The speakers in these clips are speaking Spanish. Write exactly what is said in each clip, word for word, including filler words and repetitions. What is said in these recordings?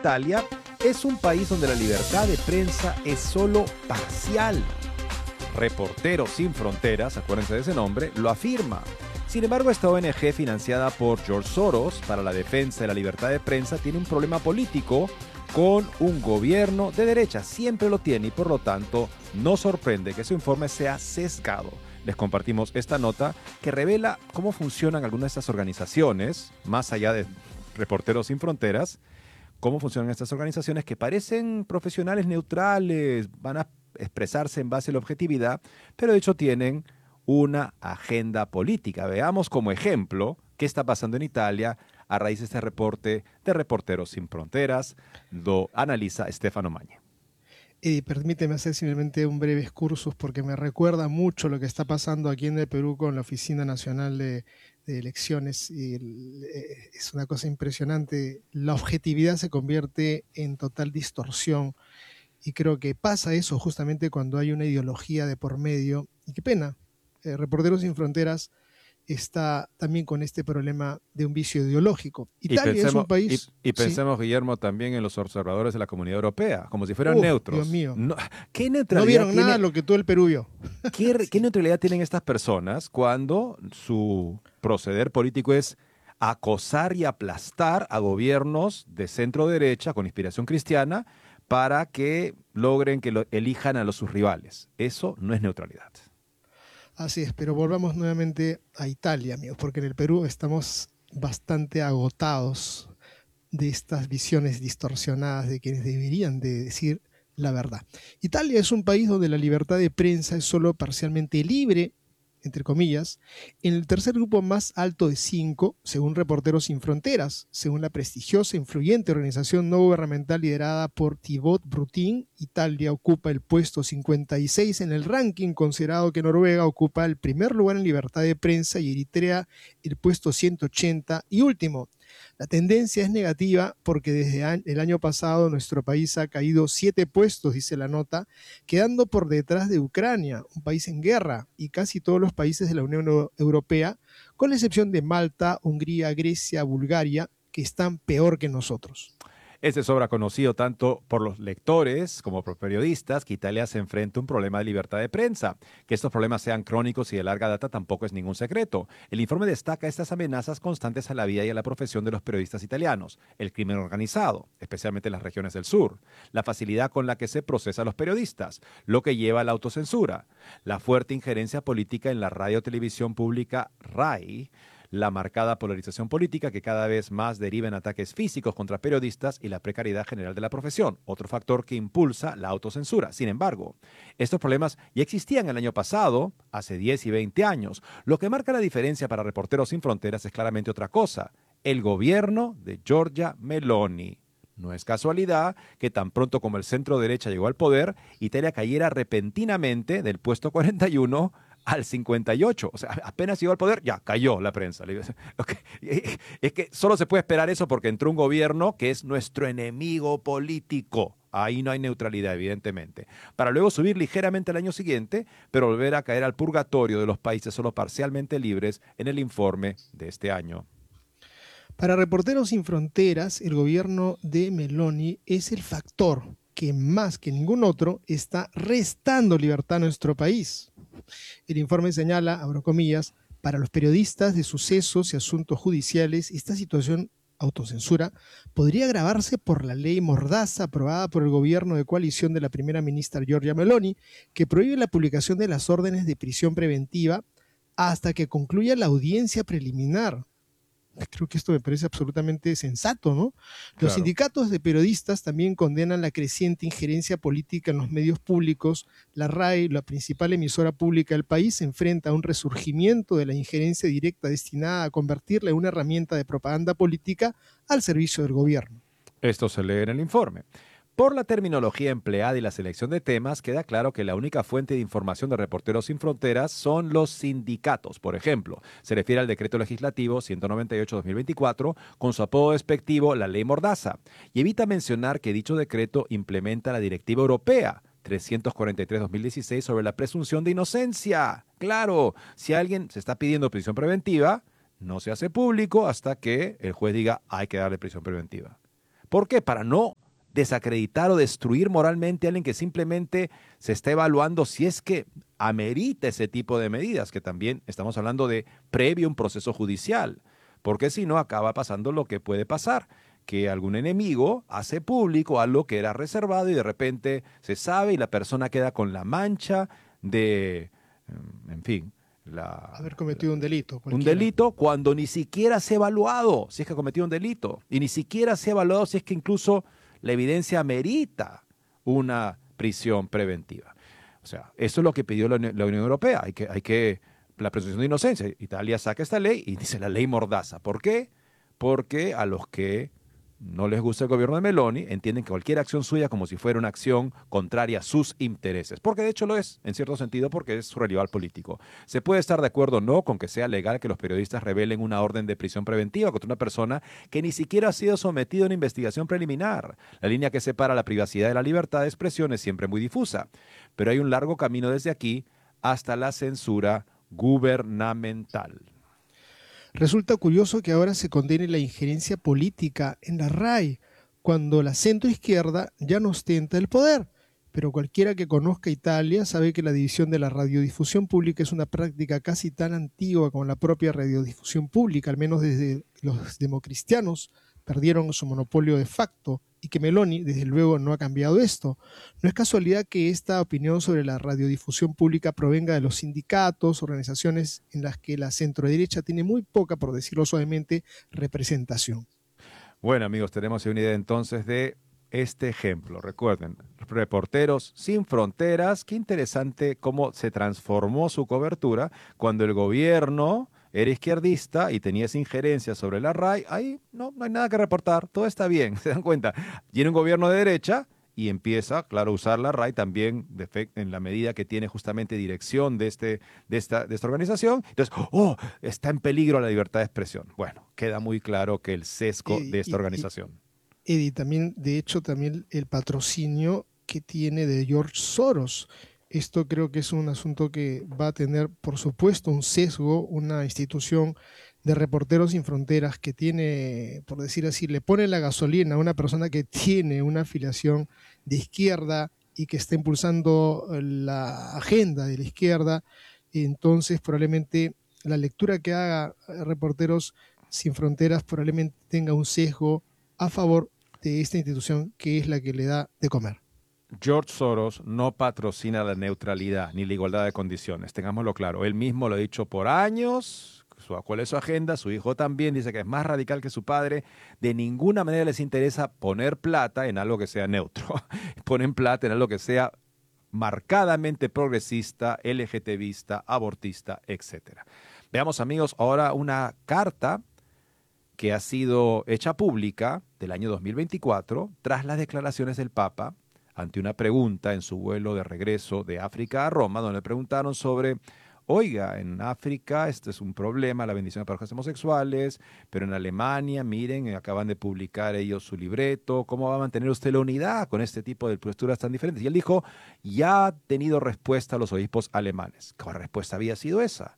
Italia es un país donde la libertad de prensa es solo parcial. Reporteros Sin Fronteras, acuérdense de ese nombre, lo afirma. Sin embargo, esta O N G financiada por George Soros para la defensa de la libertad de prensa tiene un problema político con un gobierno de derecha. Siempre lo tiene y por lo tanto no sorprende que su informe sea sesgado. Les compartimos esta nota que revela cómo funcionan algunas de estas organizaciones, más allá de Reporteros Sin Fronteras, cómo funcionan estas organizaciones que parecen profesionales neutrales, van a expresarse en base a la objetividad, pero de hecho tienen una agenda política. Veamos como ejemplo qué está pasando en Italia a raíz de este reporte de Reporteros Sin Fronteras. Lo analiza Stefano Magne. Y permíteme hacer simplemente un breve excursus porque me recuerda mucho lo que está pasando aquí en el Perú con la Oficina Nacional de, de Elecciones. Y el, eh, es una cosa impresionante. La objetividad se convierte en total distorsión y creo que pasa eso justamente cuando hay una ideología de por medio. Y qué pena, eh, Reporteros Sin Fronteras está también con este problema de un vicio ideológico. Italia y pensemos, es un país... Y, y pensemos, ¿sí? Guillermo, también en los observadores de la Comunidad Europea, como si fueran Uf, neutros. Dios mío. No, ¿qué neutralidad no vieron tiene, nada lo que todo el Perú vio. ¿qué, ¿Qué neutralidad tienen estas personas cuando su proceder político es acosar y aplastar a gobiernos de centro derecha con inspiración cristiana para que logren que lo, elijan a los sus rivales? Eso no es neutralidad. Así es, pero volvamos nuevamente a Italia, amigos, porque en el Perú estamos bastante agotados de estas visiones distorsionadas de quienes deberían de decir la verdad. Italia es un país donde la libertad de prensa es solo parcialmente libre, entre comillas, en el tercer grupo más alto de cinco, según Reporteros Sin Fronteras, según la prestigiosa e influyente organización no gubernamental liderada por Thibaut Brutin. Italia ocupa el puesto cincuenta y seis en el ranking, considerado que Noruega ocupa el primer lugar en libertad de prensa y Eritrea el puesto ciento ochenta y último. La tendencia es negativa porque desde el año pasado nuestro país ha caído siete puestos, dice la nota, quedando por detrás de Ucrania, un país en guerra, y casi todos los países de la Unión Europea, con la excepción de Malta, Hungría, Grecia, Bulgaria, que están peor que nosotros. Es de sobra conocido tanto por los lectores como por periodistas que Italia se enfrenta a un problema de libertad de prensa. Que estos problemas sean crónicos y de larga data tampoco es ningún secreto. El informe destaca estas amenazas constantes a la vida y a la profesión de los periodistas italianos, el crimen organizado, especialmente en las regiones del sur, la facilidad con la que se procesa a los periodistas, lo que lleva a la autocensura, la fuerte injerencia política en la radio televisión pública RAI, la marcada polarización política que cada vez más deriva en ataques físicos contra periodistas y la precariedad general de la profesión, otro factor que impulsa la autocensura. Sin embargo, estos problemas ya existían el año pasado, hace diez y veinte años. Lo que marca la diferencia para Reporteros Sin Fronteras es claramente otra cosa: el gobierno de Giorgia Meloni. No es casualidad que tan pronto como el centro derecha llegó al poder, Italia cayera repentinamente del puesto cuarenta y uno al cincuenta y ocho. O sea, apenas llegó al poder, ya cayó la prensa. Es que solo se puede esperar eso porque entró un gobierno que es nuestro enemigo político. Ahí no hay neutralidad, evidentemente. Para luego subir ligeramente al año siguiente, pero volver a caer al purgatorio de los países solo parcialmente libres en el informe de este año. Para Reporteros Sin Fronteras, el gobierno de Meloni es el factor que más que ningún otro está restando libertad a nuestro país. El informe señala, abro comillas, para los periodistas de sucesos y asuntos judiciales, esta situación autocensura podría agravarse por la ley Mordaza aprobada por el gobierno de coalición de la primera ministra Giorgia Meloni, que prohíbe la publicación de las órdenes de prisión preventiva hasta que concluya la audiencia preliminar. Creo que esto me parece absolutamente sensato, ¿no? Los Claro. sindicatos de periodistas también condenan la creciente injerencia política en los medios públicos. La RAI, la principal emisora pública del país, se enfrenta a un resurgimiento de la injerencia directa destinada a convertirla en una herramienta de propaganda política al servicio del gobierno. Esto se lee en el informe. Por la terminología empleada y la selección de temas, queda claro que la única fuente de información de Reporteros Sin Fronteras son los sindicatos. Por ejemplo, se refiere al decreto legislativo ciento noventa y ocho guión dos mil veinticuatro, con su apodo despectivo, la Ley Mordaza, y evita mencionar que dicho decreto implementa la Directiva Europea trescientos cuarenta y tres guión dos mil dieciséis sobre la presunción de inocencia. Claro, si alguien se está pidiendo prisión preventiva, no se hace público hasta que el juez diga hay que darle prisión preventiva. ¿Por qué? Para no desacreditar o destruir moralmente a alguien que simplemente se está evaluando si es que amerita ese tipo de medidas, que también estamos hablando de previo a un proceso judicial, porque si no acaba pasando lo que puede pasar, que algún enemigo hace público algo que era reservado y de repente se sabe y la persona queda con la mancha de, en fin, la, Haber cometido un delito. un Cualquiera. delito cuando ni siquiera se ha evaluado si es que ha cometido un delito y ni siquiera se ha evaluado si es que incluso la evidencia amerita una prisión preventiva. O sea, eso es lo que pidió la, la Unión Europea. Hay que, hay que, la presunción de inocencia. Italia saca esta ley y dice la ley Mordaza. ¿Por qué? Porque a los que no les gusta el gobierno de Meloni entienden que cualquier acción suya como si fuera una acción contraria a sus intereses. Porque de hecho lo es, en cierto sentido, porque es su rival político. Se puede estar de acuerdo o no con que sea legal que los periodistas revelen una orden de prisión preventiva contra una persona que ni siquiera ha sido sometida a una investigación preliminar. La línea que separa la privacidad de la libertad de expresión es siempre muy difusa. Pero hay un largo camino desde aquí hasta la censura gubernamental. Resulta curioso que ahora se condene la injerencia política en la R A I, cuando la centroizquierda ya no ostenta el poder. Pero cualquiera que conozca Italia sabe que la división de la radiodifusión pública es una práctica casi tan antigua como la propia radiodifusión pública, al menos desde los democristianos perdieron su monopolio de facto, y que Meloni, desde luego, no ha cambiado esto. No es casualidad que esta opinión sobre la radiodifusión pública provenga de los sindicatos, organizaciones en las que la centroderecha tiene muy poca, por decirlo suavemente, representación. Bueno, amigos, tenemos una idea entonces de este ejemplo. Recuerden, Reporteros Sin Fronteras, qué interesante cómo se transformó su cobertura cuando el gobierno era izquierdista y tenía esa injerencia sobre la R A I. Ahí no, no hay nada que reportar, todo está bien, ¿se dan cuenta? Tiene un gobierno de derecha y empieza, claro, a usar la R A I también de en la medida que tiene justamente dirección de, este, de, esta, de esta organización. Entonces, ¡oh! Está en peligro la libertad de expresión. Bueno, queda muy claro que el sesgo Y, de esta y, organización. y, Eddie, también, de hecho, también el patrocinio que tiene de George Soros. Esto creo que es un asunto que va a tener, por supuesto, un sesgo, una institución de Reporteros Sin Fronteras que tiene, por decir así, le pone la gasolina a una persona que tiene una afiliación de izquierda y que está impulsando la agenda de la izquierda. Entonces, probablemente la lectura que haga Reporteros Sin Fronteras probablemente tenga un sesgo a favor de esta institución que es la que le da de comer. George Soros no patrocina la neutralidad ni la igualdad de condiciones, tengámoslo claro. Él mismo lo ha dicho por años. ¿Cuál es su agenda? Su hijo también dice que es más radical que su padre. De ninguna manera les interesa poner plata en algo que sea neutro. Ponen plata en algo que sea marcadamente progresista, LGTBista, abortista, etcétera. Veamos, amigos, ahora una carta que ha sido hecha pública del año dos mil veinticuatro tras las declaraciones del Papa ante una pregunta en su vuelo de regreso de África a Roma, donde le preguntaron sobre, oiga, en África este es un problema, la bendición de parejas homosexuales, pero en Alemania, miren, acaban de publicar ellos su libreto, ¿cómo va a mantener usted la unidad con este tipo de posturas tan diferentes? Y él dijo, ya ha tenido respuesta a los obispos alemanes. ¿Qué respuesta había sido esa?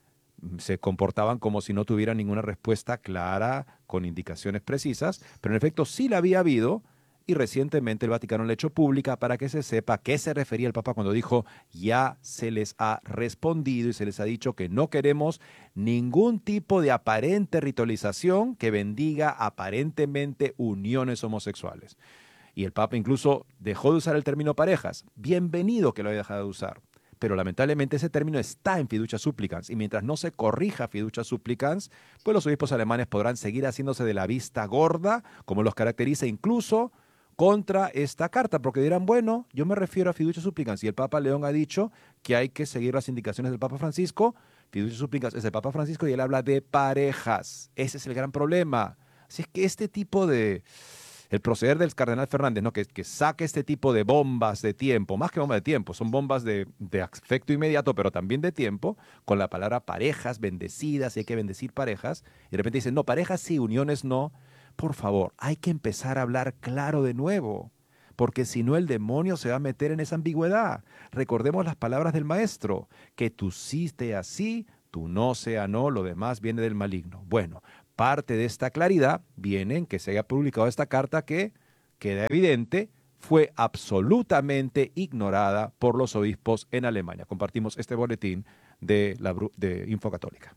Se comportaban como si no tuvieran ninguna respuesta clara, con indicaciones precisas, pero en efecto sí la había habido. Y recientemente el Vaticano la ha hecho pública para que se sepa a qué se refería el Papa cuando dijo ya se les ha respondido y se les ha dicho que no queremos ningún tipo de aparente ritualización que bendiga aparentemente uniones homosexuales. Y el Papa incluso dejó de usar el término parejas. Bienvenido que lo haya dejado de usar. Pero lamentablemente ese término está en Fiducia Supplicans y mientras no se corrija Fiducia Supplicans, pues los obispos alemanes podrán seguir haciéndose de la vista gorda, como los caracteriza incluso contra esta carta, porque dirán, bueno, yo me refiero a Fiducia Supplicans y el Papa León ha dicho que hay que seguir las indicaciones del Papa Francisco. Fiducia Supplicans es el Papa Francisco y él habla de parejas. Ese es el gran problema. Así es que este tipo de... El proceder del cardenal Fernández, ¿no? que, que saque este tipo de bombas de tiempo, más que bombas de tiempo, son bombas de, de afecto inmediato, pero también de tiempo, con la palabra parejas, bendecidas, y hay que bendecir parejas, y de repente dicen, no, parejas sí, uniones no. Por favor, hay que empezar a hablar claro de nuevo, porque si no el demonio se va a meter en esa ambigüedad. Recordemos las palabras del maestro, que tu sí sea sí, tu no sea no, lo demás viene del maligno. Bueno, parte de esta claridad viene en que se haya publicado esta carta que, queda evidente, fue absolutamente ignorada por los obispos en Alemania. Compartimos este boletín de, la, de Info Católica.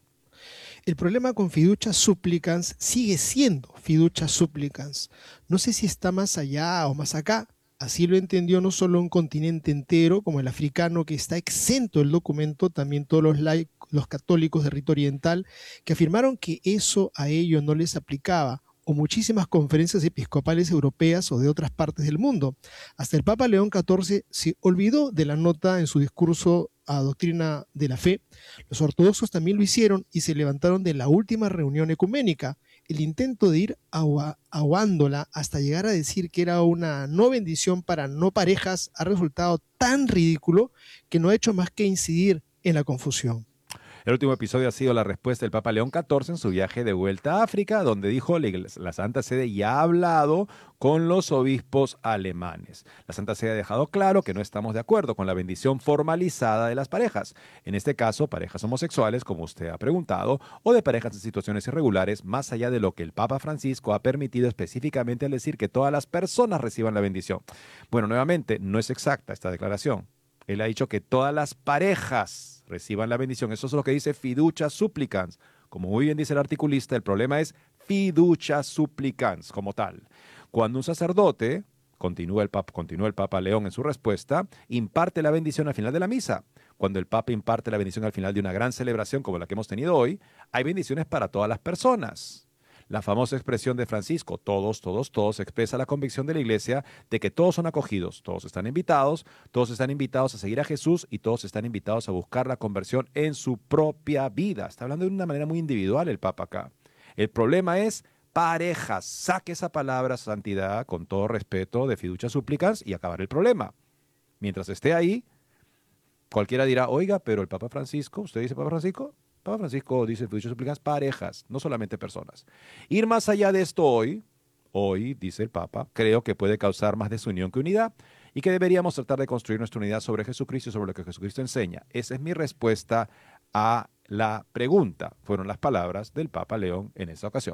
El problema con fiducia supplicans sigue siendo fiducia supplicans. No sé si está más allá o más acá. Así lo entendió no solo un continente entero, como el africano, que está exento del documento, también todos los, laicos, los católicos de rito oriental, que afirmaron que eso a ellos no les aplicaba, o muchísimas conferencias episcopales europeas o de otras partes del mundo. Hasta el Papa León catorce se olvidó de la nota en su discurso a Doctrina de la Fe. Los ortodoxos también lo hicieron y se levantaron de la última reunión ecuménica. El intento de ir aguándola hasta llegar a decir que era una no bendición para no parejas ha resultado tan ridículo que no ha hecho más que incidir en la confusión. El último episodio ha sido la respuesta del Papa León catorce en su viaje de vuelta a África, donde dijo que la Santa Sede ya ha hablado con los obispos alemanes. La Santa Sede ha dejado claro que no estamos de acuerdo con la bendición formalizada de las parejas. En este caso, parejas homosexuales, como usted ha preguntado, o de parejas en situaciones irregulares, más allá de lo que el Papa Francisco ha permitido específicamente al decir que todas las personas reciban la bendición. Bueno, nuevamente, no es exacta esta declaración. Él ha dicho que todas las parejas reciban la bendición. Eso es lo que dice fiducia supplicans. Como muy bien dice el articulista, el problema es fiducia supplicans como tal. Cuando un sacerdote, continúa el, Papa, continúa el Papa León en su respuesta, imparte la bendición al final de la misa. Cuando el Papa imparte la bendición al final de una gran celebración como la que hemos tenido hoy, hay bendiciones para todas las personas. La famosa expresión de Francisco, todos, todos, todos, expresa la convicción de la Iglesia de que todos son acogidos, todos están invitados, todos están invitados a seguir a Jesús y todos están invitados a buscar la conversión en su propia vida. Está hablando de una manera muy individual el Papa acá. El problema es parejas. Saque esa palabra santidad, con todo respeto, de fiducia supplicans y acabar el problema. Mientras esté ahí, cualquiera dirá, oiga, pero el Papa Francisco, ¿usted dice Papa Francisco? Papa Francisco dice fiducia supplicans parejas, no solamente personas. Ir más allá de esto hoy, hoy, dice el Papa, creo que puede causar más desunión que unidad y que deberíamos tratar de construir nuestra unidad sobre Jesucristo y sobre lo que Jesucristo enseña. Esa es mi respuesta a la pregunta. Fueron las palabras del Papa León en esta ocasión.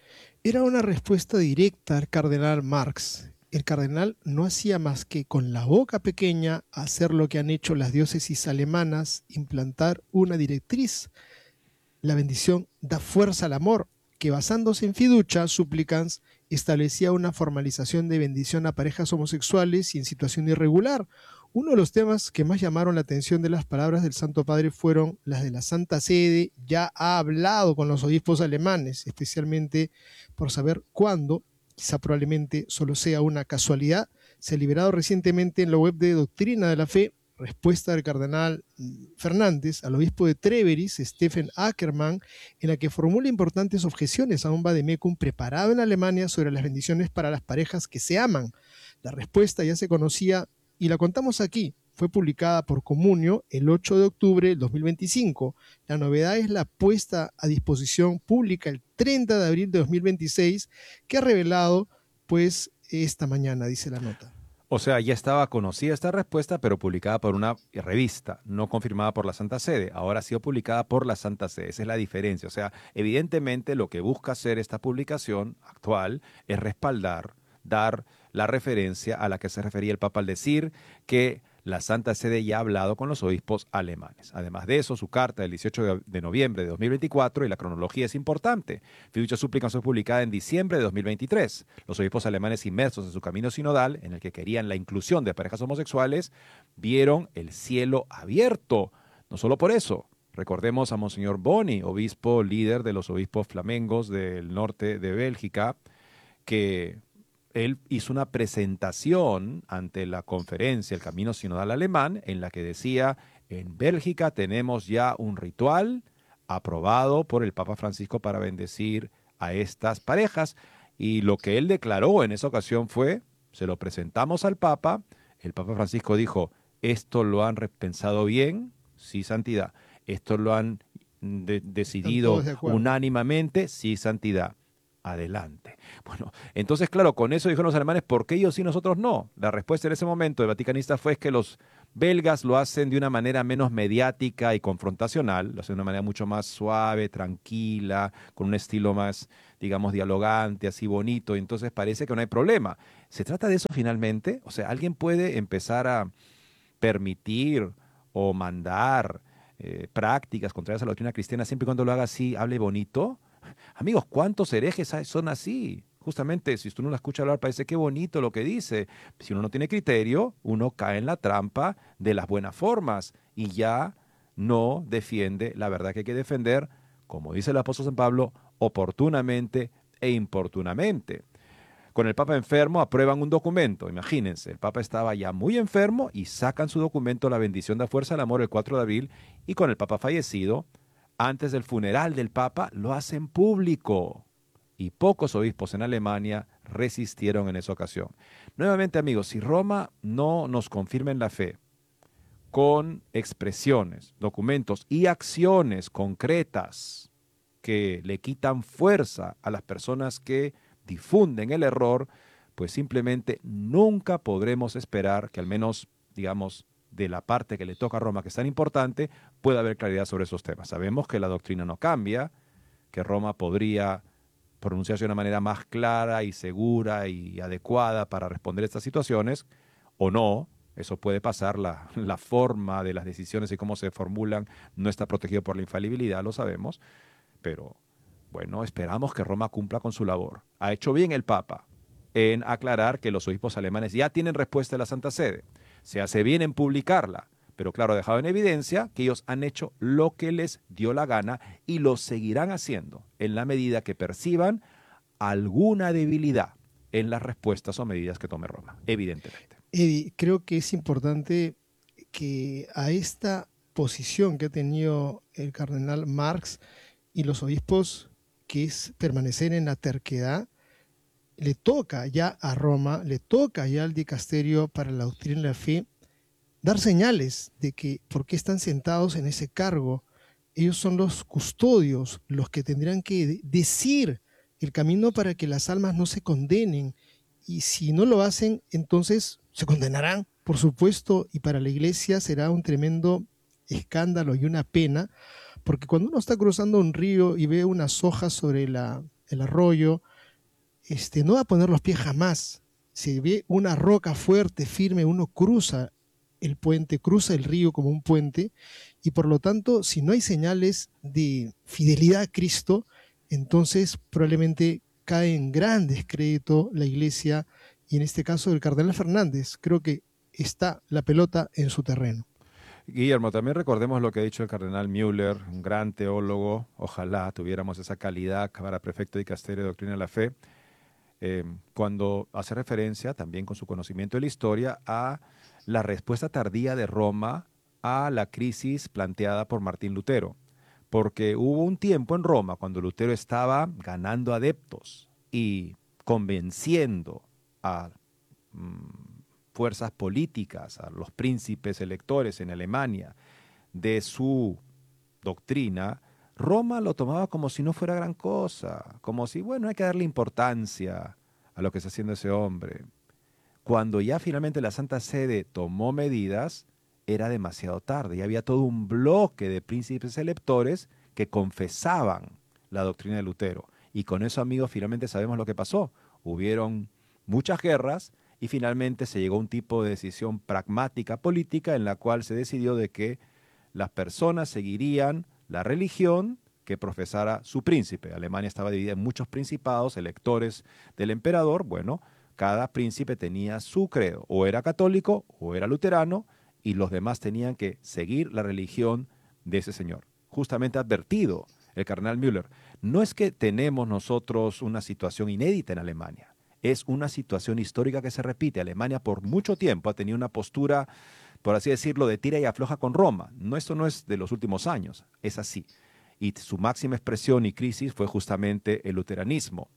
Era una respuesta directa al cardenal Marx. El cardenal no hacía más que con la boca pequeña hacer lo que han hecho las diócesis alemanas, implantar una directriz. La bendición da fuerza al amor, que basándose en fiducia supplicans establecía una formalización de bendición a parejas homosexuales y en situación irregular. Uno de los temas que más llamaron la atención de las palabras del Santo Padre fueron las de la Santa Sede. Ya ha hablado con los obispos alemanes, especialmente por saber cuándo, quizá probablemente solo sea una casualidad. Se ha liberado recientemente en la web de Doctrina de la Fe respuesta del cardenal Fernández al obispo de Treveris, Stephen Ackermann, en la que formula importantes objeciones a un vademecum preparado en Alemania sobre las bendiciones para las parejas que se aman. La respuesta ya se conocía y la contamos aquí. Fue publicada por Comunio el ocho de octubre del dos mil veinticinco. La novedad es la puesta a disposición pública el treinta de abril de dos mil veintiséis, que ha revelado pues esta mañana, dice la nota. O sea, ya estaba conocida esta respuesta, pero publicada por una revista, no confirmada por la Santa Sede. Ahora ha sido publicada por la Santa Sede. Esa es la diferencia. O sea, evidentemente lo que busca hacer esta publicación actual es respaldar, dar la referencia a la que se refería el Papa al decir que la Santa Sede ya ha hablado con los obispos alemanes. Además de eso, su carta del dieciocho de noviembre de dos mil veinticuatro, y la cronología es importante. Fiducia supplicans fue publicada en diciembre de dos mil veintitrés. Los obispos alemanes inmersos en su camino sinodal, en el que querían la inclusión de parejas homosexuales, vieron el cielo abierto. No solo por eso. Recordemos a Monseñor Boni, obispo líder de los obispos flamengos del norte de Bélgica, que él hizo una presentación ante la conferencia El Camino Sinodal Alemán, en la que decía, en Bélgica tenemos ya un ritual aprobado por el Papa Francisco para bendecir a estas parejas, y lo que él declaró en esa ocasión fue, se lo presentamos al Papa, el Papa Francisco dijo, esto lo han repensado bien, sí, santidad, esto lo han de decidido unánimemente, sí, santidad. adelante. Bueno, entonces, claro, con eso dijeron los alemanes, ¿por qué ellos sí, nosotros no? La respuesta en ese momento de vaticanista fue que los belgas lo hacen de una manera menos mediática y confrontacional, lo hacen de una manera mucho más suave, tranquila, con un estilo más, digamos, dialogante, así bonito, y entonces parece que no hay problema. ¿Se trata de eso finalmente? O sea, ¿alguien puede empezar a permitir o mandar eh, prácticas contrarias a la doctrina cristiana siempre y cuando lo haga así, hable bonito? Amigos, ¿cuántos herejes hay- son así? Justamente, si uno la escucha hablar, parece que bonito lo que dice. Si uno no tiene criterio, uno cae en la trampa de las buenas formas y ya no defiende la verdad que hay que defender, como dice el apóstol San Pablo, oportunamente e importunamente. Con el Papa enfermo aprueban un documento. Imagínense, el Papa estaba ya muy enfermo y sacan su documento, la bendición da fuerza al amor, el cuatro de abril, y con el Papa fallecido, antes del funeral del Papa, lo hacen público. Y pocos obispos en Alemania resistieron en esa ocasión. Nuevamente, amigos, si Roma no nos confirma en la fe con expresiones, documentos y acciones concretas que le quitan fuerza a las personas que difunden el error, pues simplemente nunca podremos esperar que al menos, digamos, de la parte que le toca a Roma, que es tan importante, pueda haber claridad sobre esos temas. Sabemos que la doctrina no cambia, que Roma podría pronunciarse de una manera más clara y segura y adecuada para responder a estas situaciones, o no. Eso puede pasar, la, la forma de las decisiones y cómo se formulan no está protegido por la infalibilidad, lo sabemos, pero bueno, esperamos que Roma cumpla con su labor. Ha hecho bien el Papa en aclarar que los obispos alemanes ya tienen respuesta de la Santa Sede. Se hace bien en publicarla, pero claro, ha dejado en evidencia que ellos han hecho lo que les dio la gana y lo seguirán haciendo en la medida que perciban alguna debilidad en las respuestas o medidas que tome Roma, evidentemente. Eddie, creo que es importante que a esta posición que ha tenido el cardenal Marx y los obispos, que es permanecer en la terquedad, le toca ya a Roma, le toca ya al dicasterio para la doctrina de la fe, dar señales de que por qué están sentados en ese cargo. Ellos son los custodios, los que tendrán que decir el camino para que las almas no se condenen. Y si no lo hacen, entonces se condenarán, por supuesto, y para la iglesia será un tremendo escándalo y una pena, porque cuando uno está cruzando un río y ve unas hojas sobre la, el arroyo, este, no va a poner los pies jamás. Si ve una roca fuerte, firme, uno cruza el puente, cruza el río como un puente, y por lo tanto, si no hay señales de fidelidad a Cristo, entonces probablemente cae en gran descrédito la iglesia, y en este caso el cardenal Fernández. Creo que está la pelota en su terreno. Guillermo, también recordemos lo que ha dicho el cardenal Müller, un gran teólogo. Ojalá tuviéramos esa calidad para prefecto de dicasterio de doctrina de la fe, eh, cuando hace referencia, también con su conocimiento de la historia, a la respuesta tardía de Roma a la crisis planteada por Martín Lutero. Porque hubo un tiempo en Roma cuando Lutero estaba ganando adeptos y convenciendo a mm, fuerzas políticas, a los príncipes electores en Alemania, de su doctrina. Roma lo tomaba como si no fuera gran cosa, como si, bueno, hay que darle importancia a lo que está haciendo ese hombre. Cuando ya finalmente la Santa Sede tomó medidas, era demasiado tarde. Ya había todo un bloque de príncipes electores que confesaban la doctrina de Lutero. Y con eso, amigos, finalmente sabemos lo que pasó. Hubieron muchas guerras y finalmente se llegó a un tipo de decisión pragmática política en la cual se decidió de que las personas seguirían la religión que profesara su príncipe. Alemania estaba dividida en muchos principados, electores del emperador. Bueno, cada príncipe tenía su credo, o era católico o era luterano, y los demás tenían que seguir la religión de ese señor. Justamente advertido el cardenal Müller, no es que tenemos nosotros una situación inédita en Alemania, es una situación histórica que se repite. Alemania por mucho tiempo ha tenido una postura, por así decirlo, de tira y afloja con Roma. No, esto no es de los últimos años, es así. Y su máxima expresión y crisis fue justamente el luteranismo.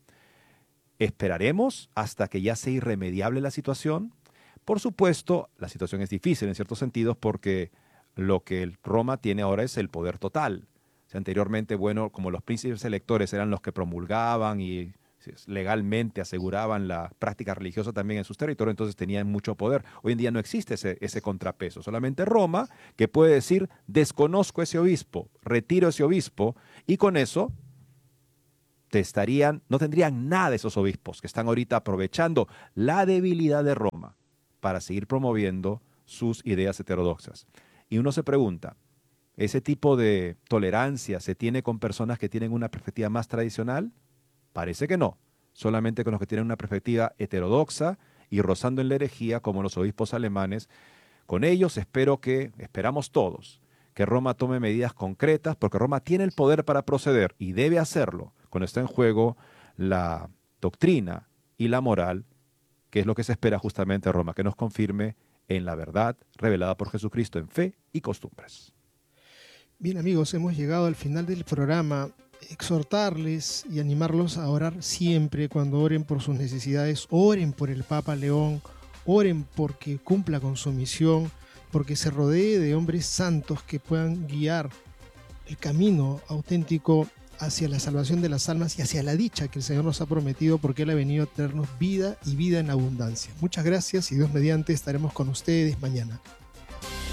¿Esperaremos hasta que ya sea irremediable la situación? Por supuesto, la situación es difícil en ciertos sentidos porque lo que el Roma tiene ahora es el poder total. O sea, anteriormente, bueno, como los príncipes electores eran los que promulgaban y legalmente aseguraban la práctica religiosa también en sus territorios, entonces tenían mucho poder. Hoy en día no existe ese, ese contrapeso, solamente Roma, que puede decir, desconozco ese obispo, retiro ese obispo, y con eso te estarían, no tendrían nada esos obispos que están ahorita aprovechando la debilidad de Roma para seguir promoviendo sus ideas heterodoxas. Y uno se pregunta, ¿ese tipo de tolerancia se tiene con personas que tienen una perspectiva más tradicional? Parece que no, solamente con los que tienen una perspectiva heterodoxa y rozando en la herejía, como los obispos alemanes. Con ellos espero que, esperamos todos, que Roma tome medidas concretas, porque Roma tiene el poder para proceder y debe hacerlo cuando está en juego la doctrina y la moral, que es lo que se espera justamente de Roma, que nos confirme en la verdad revelada por Jesucristo en fe y costumbres. Bien, amigos, hemos llegado al final del programa. Exhortarles y animarlos a orar siempre cuando oren por sus necesidades. Oren por el Papa León, oren porque cumpla con su misión, porque se rodee de hombres santos que puedan guiar el camino auténtico hacia la salvación de las almas y hacia la dicha que el Señor nos ha prometido, porque Él ha venido a traernos vida y vida en abundancia. Muchas gracias y Dios mediante estaremos con ustedes mañana.